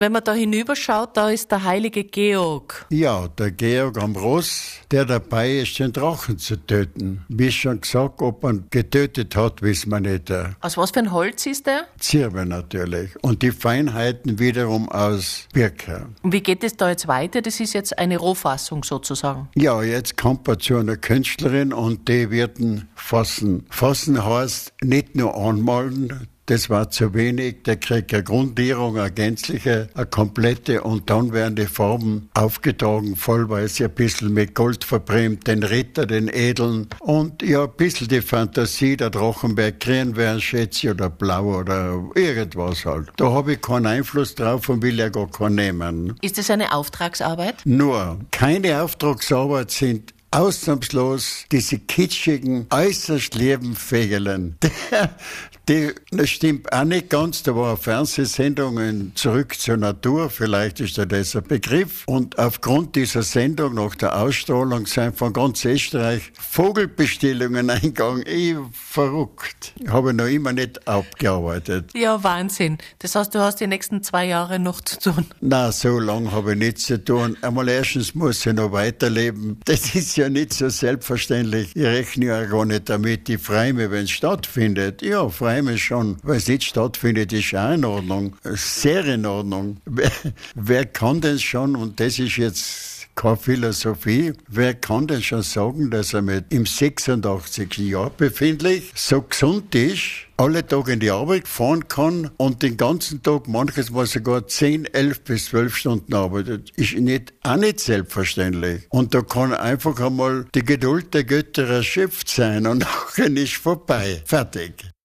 Wenn man da hinüberschaut, da ist der heilige Georg. Ja, der Georg am Ross, der dabei ist, den Drachen zu töten. Wie schon gesagt, ob man getötet hat, wissen wir nicht. Aus was für ein Holz ist der? Zirbe natürlich. Und die Feinheiten wiederum aus Birke. Und wie geht es da jetzt weiter? Das ist jetzt eine Rohfassung sozusagen. Ja, jetzt kommt man zu einer Künstlerin und die wird ihn fassen. Fassen heißt nicht nur anmalen, das war zu wenig, der kriegt eine Grundierung, eine gänzliche, eine komplette und dann werden die Farben aufgetragen, vollweise ein bisschen mit Gold verbrämt, den Ritter, den Edeln und ja, ein bisschen die Fantasie, der Drachenberg grün wäre, schätze ich, oder blau oder irgendwas halt. Da habe ich keinen Einfluss drauf und will ja gar keinen nehmen. Ist das eine Auftragsarbeit? Nur, keine Auftragsarbeit sind ausnahmslos diese kitschigen, äußerst lieben Fegelen. Das stimmt auch nicht ganz. Da war eine Fernsehsendung in Zurück zur Natur, vielleicht ist da das ein Begriff. Und aufgrund dieser Sendung, nach der Ausstrahlung, sind von ganz Österreich Vogelbestellungen eingegangen. Verrückt. Habe noch immer nicht abgearbeitet. Ja, Wahnsinn. Das heißt, du hast die nächsten 2 Jahre noch zu tun. Na, so lange habe ich nichts zu tun. Einmal erstens muss ich noch weiterleben. Das ist ja nicht so selbstverständlich. Ich rechne ja gar nicht damit. Ich freue mich, wenn es stattfindet. Ja, freue mich schon. Wenn es nicht stattfindet, ist auch in Ordnung. Sehr in Ordnung. Wer kann denn schon, und das ist jetzt keine Philosophie, wer kann denn schon sagen, dass er mit im 86. Jahr befindlich so gesund ist, alle Tage in die Arbeit fahren kann und den ganzen Tag, manches Mal sogar 10, 11 bis 12 Stunden arbeitet, ist auch nicht selbstverständlich. Und da kann einfach einmal die Geduld der Götter erschöpft sein und nachher ist vorbei. Fertig.